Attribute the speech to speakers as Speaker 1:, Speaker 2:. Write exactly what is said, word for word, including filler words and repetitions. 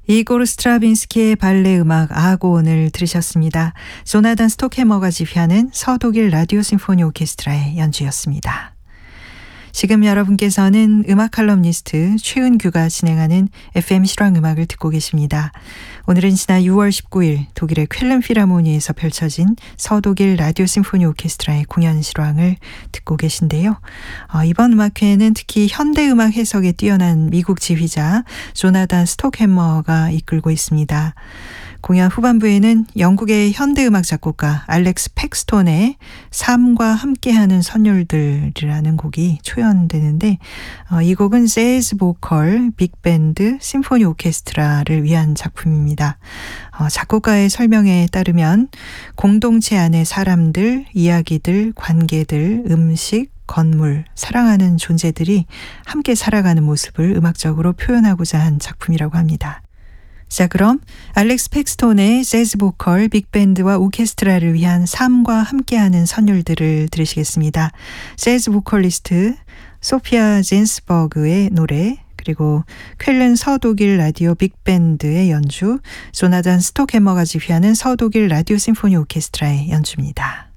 Speaker 1: 이고르 스트라빈스키의 발레 음악 아고온을 들으셨습니다. 조나단 스톡해머가 지휘하는 서독일 라디오 심포니 오케스트라의 연주였습니다. 지금 여러분께서는 음악 칼럼니스트 최은규가 진행하는 에프엠 실황음악을 듣고 계십니다. 오늘은 지난 유월 십구일 독일의 쾰른 필하모니에서 펼쳐진 서독일 라디오 심포니 오케스트라의 공연 실황을 듣고 계신데요. 어, 이번 음악회는 특히 현대음악 해석에 뛰어난 미국 지휘자 조나단 스톡해머가 이끌고 있습니다. 공연 후반부에는 영국의 현대음악 작곡가 알렉스 팩스톤의 삶과 함께하는 선율들이라는 곡이 초연되는데 어, 이 곡은 재즈 보컬, 빅밴드, 심포니 오케스트라를 위한 작품입니다. 어, 작곡가의 설명에 따르면 공동체 안의 사람들, 이야기들, 관계들, 음식, 건물, 사랑하는 존재들이 함께 살아가는 모습을 음악적으로 표현하고자 한 작품이라고 합니다. 자, 그럼 알렉스 팩스톤의 재즈 보컬, 빅밴드와 오케스트라를 위한 삶과 함께하는 선율들을 들으시겠습니다. 재즈 보컬리스트 소피아 젠스버그의 노래, 그리고 쾰른 서독일 라디오 빅밴드의 연주, 조나단 스톡해머가 지휘하는 서독일 라디오 심포니 오케스트라의 연주입니다.